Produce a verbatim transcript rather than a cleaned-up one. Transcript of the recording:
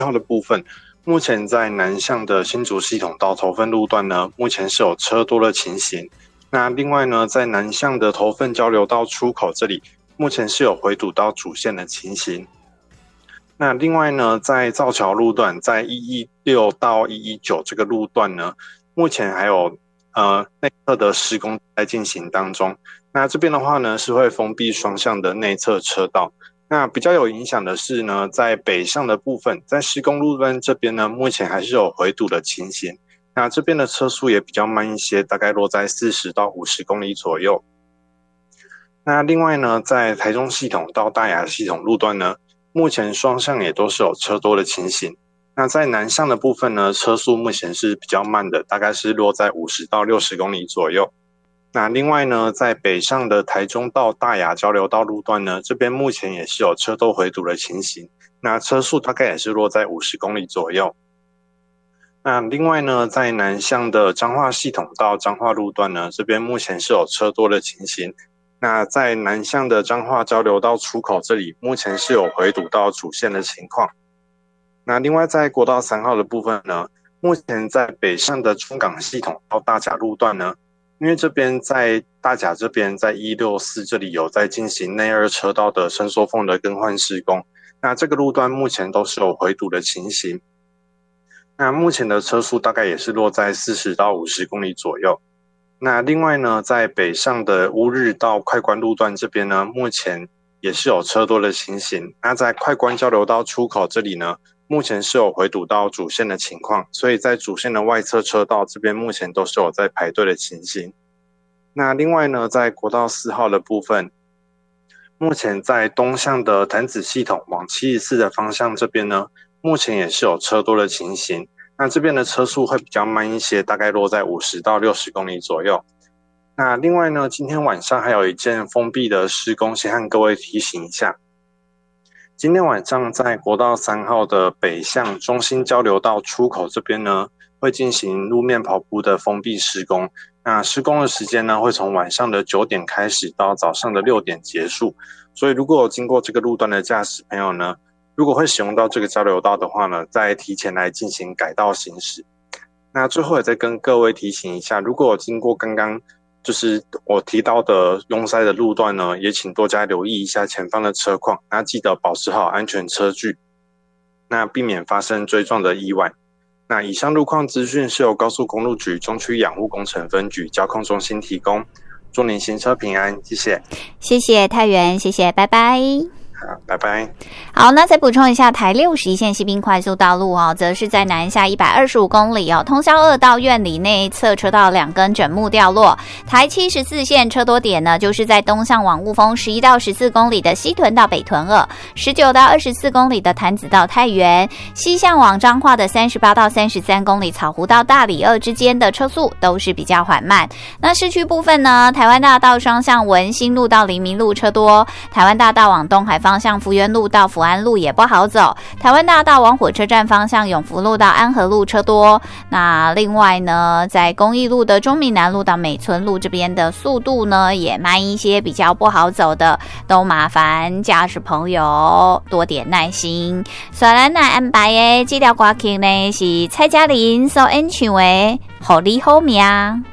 号的部分，目前在南向的新竹系统到头份路段呢，目前是有车多的情形。那另外呢，在南向的头份交流道出口这里，目前是有回堵到主线的情形。那另外呢，在造桥路段，在一一六到一一九这个路段呢，目前还有呃内侧的施工在进行当中。那这边的话呢，是会封闭双向的内侧车道。那比较有影响的是呢，在北向的部分，在施工路段这边呢，目前还是有回堵的情形。那这边的车速也比较慢一些，大概落在四十到五十公里左右。那另外呢，在台中系统到大雅系统路段呢，目前双向也都是有车多的情形。那在南向的部分呢，车速目前是比较慢的，大概是落在五十到六十公里左右。那另外呢，在北上的台中到大雅交流道路段呢，这边目前也是有车多回堵的情形，那车速大概也是落在五十公里左右。那另外呢，在南向的彰化系统到彰化路段呢，这边目前是有车多的情形。那在南向的彰化交流道出口这里，目前是有回堵到主线的情况。那另外在国道三号的部分呢，目前在北向的中港系统到大甲路段呢，因为这边在大甲这边在一六四这里有在进行内二车道的伸缩缝的更换施工，那这个路段目前都是有回堵的情形。那目前的车速大概也是落在四十到五十公里左右。那另外呢，在北上的乌日到快关路段这边呢，目前也是有车多的情形。那在快关交流道出口这里呢，目前是有回堵到主线的情况，所以在主线的外侧车道这边目前都是有在排队的情形。那另外呢，在国道四号的部分，目前在东向的潭子系统往七十四的方向这边呢，目前也是有车多的情形。那这边的车速会比较慢一些，大概落在五十到六十公里左右。那另外呢，今天晚上还有一件封闭的施工，先和各位提醒一下。今天晚上在国道三号的北向中心交流道出口这边呢，会进行路面跑步的封闭施工。那施工的时间呢，会从晚上的九点开始到早上的六点结束。所以如果有经过这个路段的驾驶朋友呢，如果会使用到这个交流道的话呢，再提前来进行改道行驶。那最后也再跟各位提醒一下，如果有经过刚刚就是我提到的拥塞的路段呢，也请多加留意一下前方的车况，那记得保持好安全车距，那避免发生追撞的意外。那以上路况资讯是由高速公路局中区养护工程分局交控中心提供，祝您行车平安，谢谢。 谢谢太原，谢谢，拜拜。 好，拜拜。 好，那再补充一下，台六十一线西滨快速道路哦，则是在南下一百二十五公里哦，通霄二到苑里内侧车道两根枕木掉落。台七十四线车多点呢，就是在东向往雾峰十一到十四公里的西屯到北屯二，十九到二十四公里的潭子到太原，西向往彰化的三十八到三十三公里草湖到大里二之间的车速都是比较缓慢。那市区部分呢，台湾大道双向文心路到黎明路车多，台湾大道往东海方向福源路到福安路也不好走，台湾大道往火车站方向永福路到安和路车多。那另外呢，在公益路的中闽南路到美村路这边的速度呢也慢一些，比较不好走的，都麻烦驾驶朋友多点耐心。虽然来安排的这条歌曲呢是蔡嘉玲所演唱的《予你好命》。